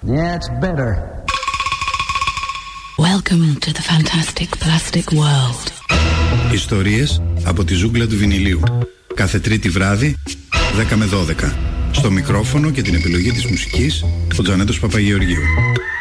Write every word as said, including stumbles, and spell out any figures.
Yeah, it's better. Welcome to the fantastic plastic world. Ιστορίες από τη ζούγκλα του βινιλίου. Κάθε Τρίτη βράδυ, δέκα με δώδεκα. Στο μικρόφωνο και την επιλογή της μουσικής, ο Τζανέτος Παπαγεωργίου.